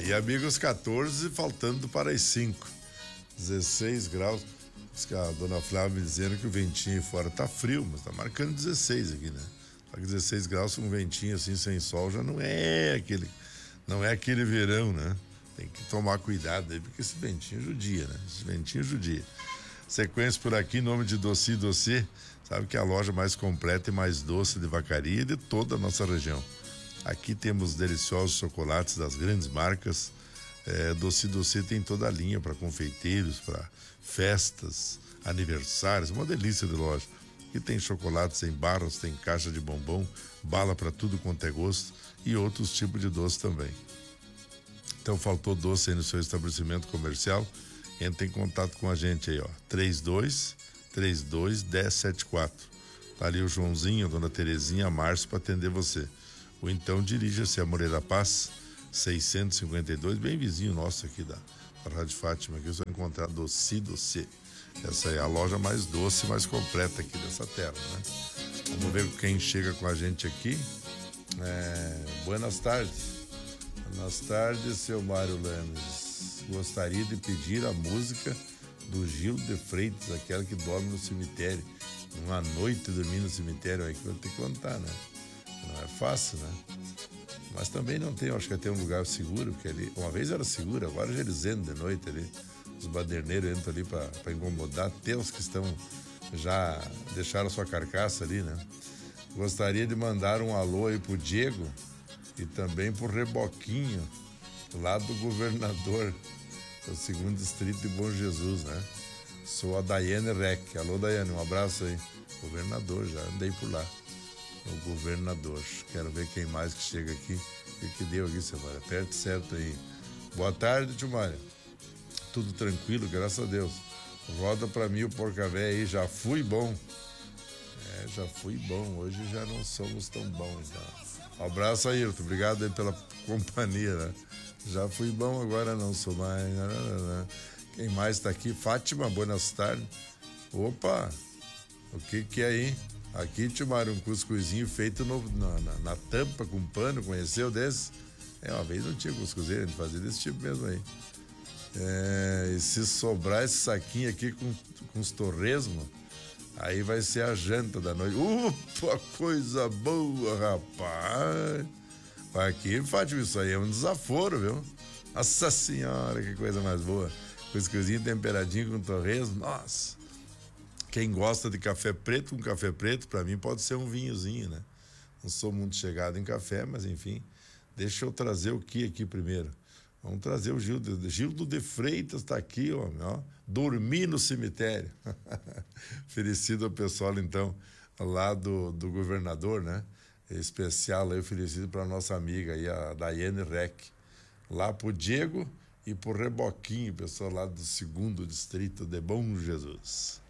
E amigos, 14, faltando para as 5. 16 graus. A dona Flávia me dizendo que o ventinho fora tá frio, mas tá marcando 16 aqui, né? Só que 16 graus com um ventinho assim, sem sol, já não é aquele verão, né? Tem que tomar cuidado aí, porque esse ventinho judia, né? Esse ventinho judia. Sequência por aqui, em nome de Doce Doce, sabe que é a loja mais completa e mais doce de vacaria de toda a nossa região. Aqui temos deliciosos chocolates das grandes marcas. Doce Doce tem toda a linha para confeiteiros, para festas, aniversários, uma delícia de loja. Aqui tem chocolates em barras, tem caixa de bombom, bala para tudo quanto é gosto e outros tipos de doce também. Então faltou doce aí no seu estabelecimento comercial, entre em contato com a gente aí, ó, 3232-1074. Tá ali o Joãozinho, a dona Terezinha, a Márcio para atender você. Ou então dirija-se a Moreira Paz, 652, bem vizinho nosso aqui da Rádio Fátima, aqui você vai encontrar Doce Doce. Essa é a loja mais doce e mais completa aqui dessa terra, né? Vamos ver quem chega com a gente aqui. Buenas tardes. Buenas tardes, seu Mário Lames. Gostaria de pedir a música do Gil de Freitas, aquela que dorme no cemitério. Uma noite dormir no cemitério, aí que eu vou ter que contar, né? Não é fácil, né? Mas também não tem, acho que tem um lugar seguro, porque ali, uma vez era seguro, agora já eles entram de noite ali. Os baderneiros entram ali pra incomodar, até os que estão já deixaram a sua carcaça ali, né? Gostaria de mandar um alô aí pro Diego e também pro Reboquinho, lá do Governador, do 2º Distrito de Bom Jesus, né? Sou a Daiane Reck. Alô, Daiane, um abraço aí. Governador, já andei por lá. O Governador. Quero ver quem mais que chega aqui. O que deu aqui, seu Mário? Aperte certo aí. Boa tarde, tio Mário. Tudo tranquilo, graças a Deus. Roda pra mim o porca-véia aí, já fui bom. Já fui bom, hoje já não somos tão bons. Tá? Um abraço, Ayrton, obrigado aí pela companhia, né? Já fui bom, agora não sou mais. Quem mais tá aqui? Fátima, boas tardes. Opa, o que é aí? Aqui, tio Mário, um cuscuzinho feito na tampa com pano, conheceu desse? Uma vez não tinha cuscuzeiro, a gente fazia desse tipo mesmo aí. E se sobrar esse saquinho aqui com os torresmos, aí vai ser a janta da noite. Opa, coisa boa, rapaz. Aqui, Fátima, isso aí é um desaforo, viu? Nossa senhora, que coisa mais boa. Cuscuzinho temperadinho com torresmo, nossa. Quem gosta de café preto com café preto, pra mim pode ser um vinhozinho, né? Não sou muito chegado em café, mas enfim. Deixa eu trazer o que aqui primeiro? Vamos trazer o Gildo de Freitas, tá aqui, ó. Dormir no cemitério. Oferecido ao pessoal, então, lá do Governador, né? Especial aí, oferecido pra nossa amiga aí, a Daiane Reck. Lá pro Diego e pro Reboquinho, pessoal lá do 2º Distrito de Bom Jesus.